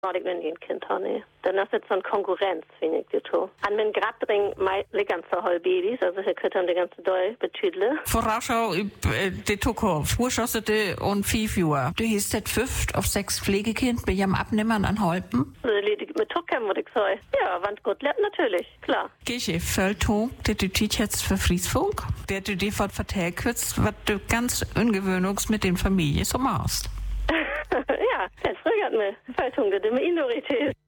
Had ik nog niet kind had, nee. Dan is het zo'n Konkurrenz, vind ik dit zo. En men grabbring mij ganze hol baby's, also ich könnte dann die ganze Deu betüdle. Vorausschau die Zukunft. Wo schossen du und 5 Jahre? Du hast das 5 auf 6 Pflegekind bei ihrem Abnehmern an Holpen? Ledig mit Tucken, würde ich sagen. Ja, wenn Gott lebt, natürlich, klar. Geh Vollton, der du jetzt für Friesfunk, der du dir verträgst, was du ganz ungewöhnlich mit den Familien so machst. Ja, das fragt mir. Vollton, das ist immer Minorität.